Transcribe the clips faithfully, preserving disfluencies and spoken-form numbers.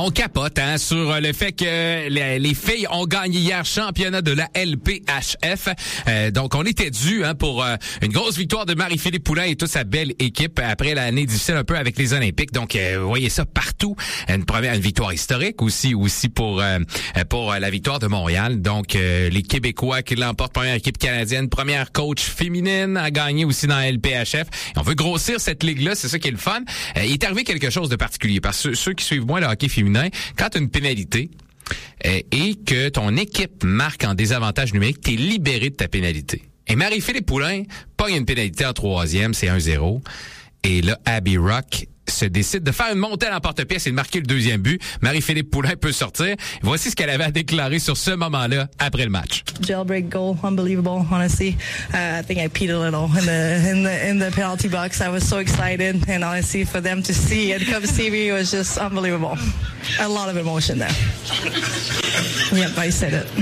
On capote hein, sur le fait que les, les filles ont gagné hier championnat de la L P H F. Euh, donc, on était dû hein, pour euh, une grosse victoire de Marie-Philippe Poulin et toute sa belle équipe après l'année difficile un peu avec les Olympiques. Donc, euh, vous voyez ça partout. Une première une victoire historique aussi aussi pour euh, pour la victoire de Montréal. Donc, euh, les Québécois qui l'emportent, première équipe canadienne, première coach féminine à gagner aussi dans la L P H F. Et on veut grossir cette ligue-là, c'est ça qui est le fun. Euh, il est arrivé quelque chose de particulier parce que ceux, ceux qui suivent moins le hockey féminin, quand tu as une pénalité euh, et que ton équipe marque en désavantage numérique, tu es libéré de ta pénalité. Et Marie-Philippe Poulin pogne une pénalité en troisième, c'est un zéro. Et là, Abby Rock se décide de faire une montée à l'emporte-pièce et de marquer le deuxième but. Marie-Philippe Poulin peut sortir. Voici ce qu'elle avait à déclarer sur ce moment-là après le match. Jailbreak goal, unbelievable. Honestly, uh, I think I peed a little in the in the in the penalty box. I was so excited, and honestly, for them to see and come see me was just unbelievable. A lot of emotion there. Yep, I said it.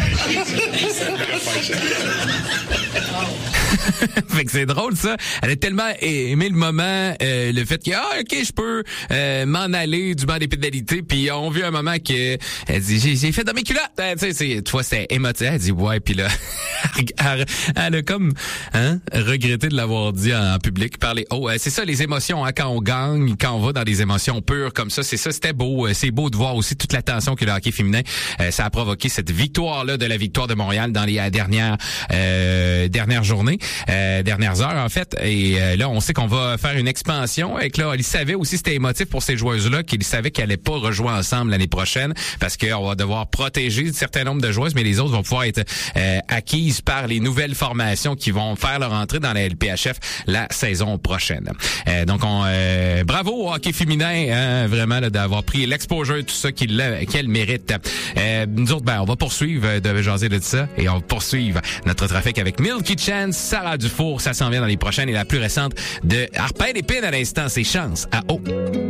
Fait que c'est drôle ça. Elle a tellement aimé le moment, euh, le fait que ah ok je peux euh, m'en aller du banc des pénalités. Puis on vu un moment que elle dit j'ai, j'ai fait dans mes culottes. Tu sais c'est toi c'était émotif. Elle dit ouais puis là elle, elle a comme hein regretté de l'avoir dit en, en public. Parler oh euh, c'est ça les émotions hein, quand on gagne, quand on va dans des émotions pures comme ça. C'est ça c'était beau. C'est beau de voir aussi toute l'attention que le hockey féminin euh, ça a provoqué cette victoire là de la victoire de Montréal dans les euh, dernières euh, dernières journées. Euh, dernières heures en fait et euh, là on sait qu'on va faire une expansion et que là il savait aussi c'était émotif pour ces joueuses-là qu'ils savaient qu'elles allaient pas rejouer ensemble l'année prochaine parce qu'on va devoir protéger un certain nombre de joueuses mais les autres vont pouvoir être euh, acquises par les nouvelles formations qui vont faire leur entrée dans la L P H F la saison prochaine. Euh, donc on euh, bravo au hockey féminin hein, vraiment là, d'avoir pris l'exposure tout ça qu'il qu'elle mérite. Euh, nous autres ben on va poursuivre de jaser de ça et on va poursuivre notre trafic avec Milky Chance, Sarah Dufour, ça s'en vient dans les prochaines et la plus récente de Arpène et Pin à l'instant, c'est Chance à eau.